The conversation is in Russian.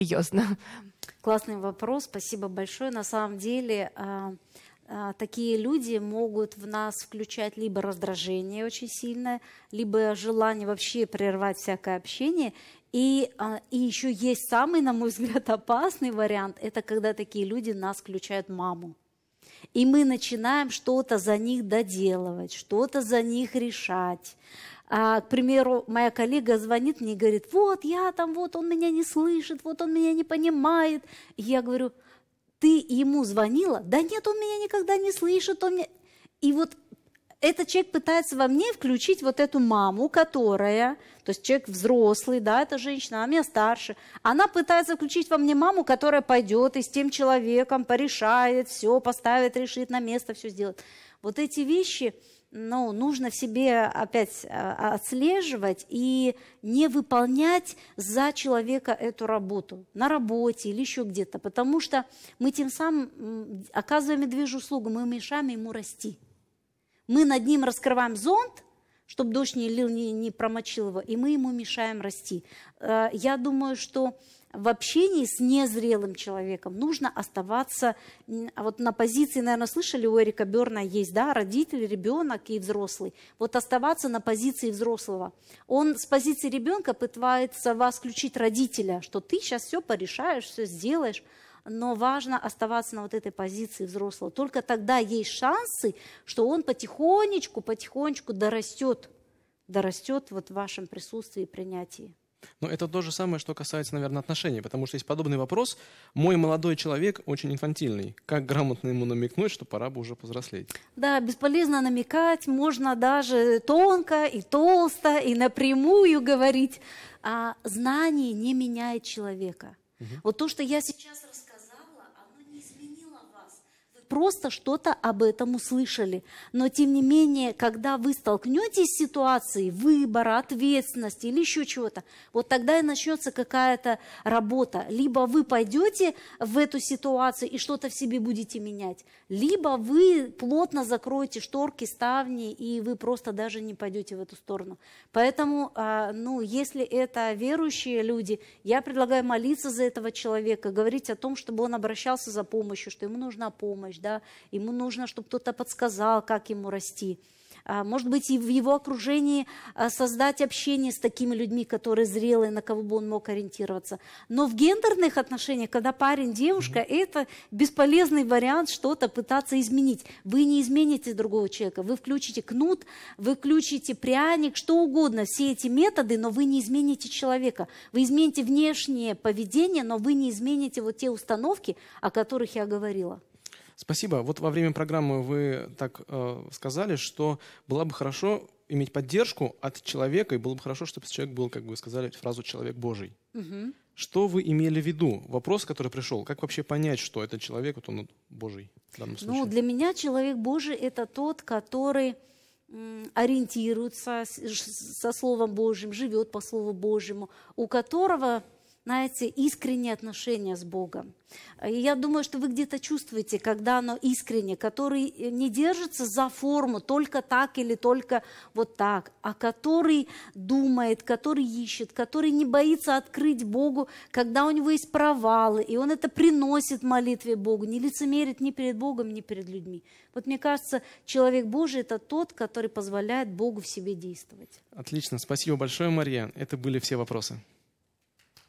серьезно? Классный вопрос, спасибо большое. На самом деле такие люди могут в нас включать либо раздражение очень сильное, либо желание вообще прервать всякое общение. И еще есть самый, на мой взгляд, опасный вариант, это когда такие люди нас включают маму. И мы начинаем что-то за них доделывать, что-то за них решать. К примеру, моя коллега звонит мне и говорит, вот я там, вот он меня не слышит, вот он меня не понимает. И я говорю, ты ему звонила? Да нет, он меня никогда не слышит. И вот этот человек пытается во мне включить вот эту маму, которая, то есть человек взрослый, да, это женщина, она меня старше, она пытается включить во мне маму, которая пойдет и с тем человеком порешает, все поставит, решит на место, все сделает. Вот эти вещи, нужно в себе опять отслеживать и не выполнять за человека эту работу на работе или еще где-то, потому что мы тем самым оказываем медвежью услугу, мы мешаем ему расти. Мы над ним раскрываем зонт, чтобы дождь не лил, не промочил его, и мы ему мешаем расти. Я думаю, что в общении с незрелым человеком нужно оставаться, вот на позиции, наверное, слышали, у Эрика Берна есть, да, родитель, ребенок и взрослый. Вот оставаться на позиции взрослого. Он с позиции ребенка пытается вас включить родителя, что ты сейчас все порешаешь, все сделаешь. Но важно оставаться на вот этой позиции взрослого. Только тогда есть шансы, что он потихонечку дорастет вот в вашем присутствии и принятии. Но это то же самое, что касается, наверное, отношений, потому что есть подобный вопрос. Мой молодой человек очень инфантильный. Как грамотно ему намекнуть, что пора бы уже повзрослеть? Да, бесполезно намекать, можно даже тонко и толсто, и напрямую говорить. А знание не меняет человека. Вот то, что я сейчас рассказала, оно не изменило вас. Вы просто что-то об этом услышали. Но, тем не менее, когда вы столкнетесь с ситуацией выбора, ответственности или еще чего-то, вот тогда и начнется какая-то работа. Либо вы пойдете в эту ситуацию и что-то в себе будете менять, либо вы плотно закроете шторки, ставни, и вы просто даже не пойдете в эту сторону. Поэтому, если это верующие люди, я предлагаю молиться за этого человека, говорить о том, чтобы он обращался за помощью, что ему нужна помощь, да, ему нужно, чтобы кто-то подсказал, как ему расти. Может быть, и в его окружении создать общение с такими людьми, которые зрелые, на кого бы он мог ориентироваться. Но в гендерных отношениях, когда парень, девушка, это бесполезный вариант что-то пытаться изменить. Вы не измените другого человека. Вы включите кнут, вы включите пряник, что угодно, все эти методы, но вы не измените человека. Вы измените внешнее поведение, но вы не измените вот те установки, о которых я говорила. Спасибо. Вот во время программы вы так сказали, что было бы хорошо иметь поддержку от человека, и было бы хорошо, чтобы человек был, как вы сказали, фразу «человек Божий». Угу. Что вы имели в виду? Вопрос, который пришел. Как вообще понять, что этот человек, вот он Божий в данном случае? Для меня человек Божий – это тот, который ориентируется со Словом Божьим, живет по Слову Божьему, у которого, знаете, искренние отношения с Богом. И я думаю, что вы где-то чувствуете, когда оно искренне, который не держится за форму только так или только вот так, а который думает, который ищет, который не боится открыть Богу, когда у него есть провалы, и он это приносит в молитве Богу, не лицемерит ни перед Богом, ни перед людьми. Вот мне кажется, человек Божий – это тот, который позволяет Богу в себе действовать. Отлично. Спасибо большое, Мария. Это были все вопросы.